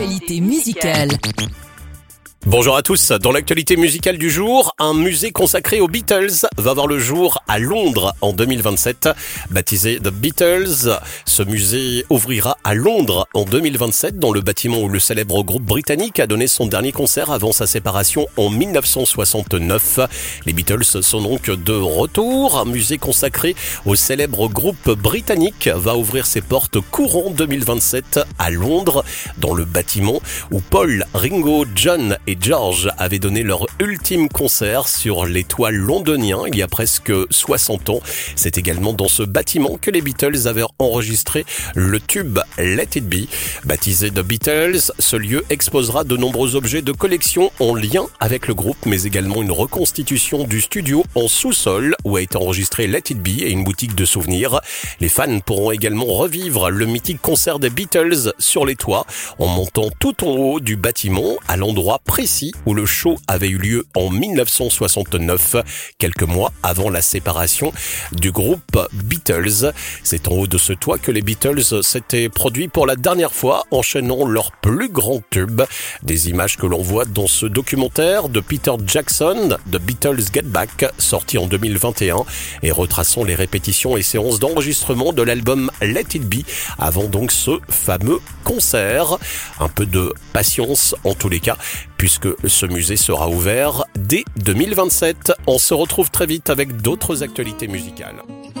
Actualité musicale. Bonjour à tous, dans l'actualité musicale du jour, un musée consacré aux Beatles va voir le jour à Londres en 2027. Baptisé The Beatles, ce musée ouvrira à Londres en 2027 dans le bâtiment où le célèbre groupe britannique a donné son dernier concert avant sa séparation en 1969. Les Beatles sont donc de retour. Un musée consacré au célèbre groupe britannique va ouvrir ses portes courant 2027 à Londres dans le bâtiment où Paul, Ringo, John et George avaient donné leur ultime concert sur les toits londoniens il y a presque 60 ans. C'est également dans ce bâtiment que les Beatles avaient enregistré le tube Let It Be. Baptisé The Beatles, ce lieu exposera de nombreux objets de collection en lien avec le groupe, mais également une reconstitution du studio en sous-sol où a été enregistré Let It Be et une boutique de souvenirs. Les fans pourront également revivre le mythique concert des Beatles sur les toits en montant tout en haut du bâtiment à l'endroit précis où le show avait eu lieu en 1969, quelques mois avant la séparation du groupe Beatles. C'est en haut de ce toit que les Beatles s'étaient produits pour la dernière fois, enchaînant leur plus grand tube. Des images que l'on voit dans ce documentaire de Peter Jackson, The Beatles Get Back, sorti en 2021, et retraçant les répétitions et séances d'enregistrement de l'album Let It Be, avant donc ce fameux concert. Un peu de patience en tous les cas, puisque ce musée sera ouvert dès 2027. On se retrouve très vite avec d'autres actualités musicales.